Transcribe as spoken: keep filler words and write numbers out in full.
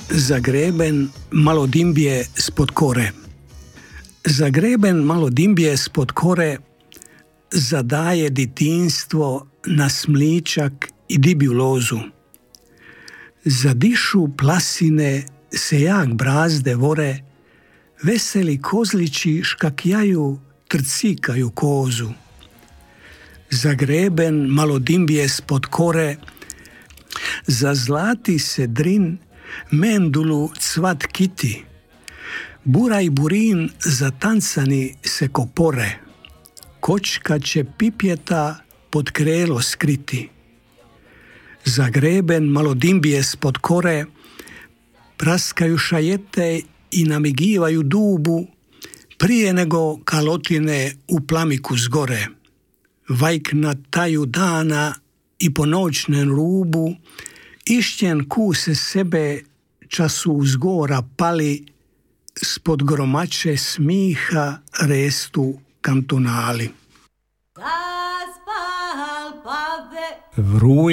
Zagreben malo dimbije spod kore. Zagreben malo dimbije spod kore zadaje ditinstvo na smličak i dibju lozu. Zadišu plasine se jak brazde vore, veseli kozlići škakjaju, trcikaju kozu. Zagreben malo dimbije spod kore, zazlati se drin, mendulu cvat kiti, bura i burin zatancani se kopore, kočka će pipjeta pod krelo skriti. Zagreben malo dimbije spod kore, praskaju šajete i namigivaju dubu, prije nego kalotine u plamiku zgore. Vajkna taju dana i po noćnem rubu, išćen kuse sebe času uzgora pali, spod gromače smiha restu kantonali. Vruj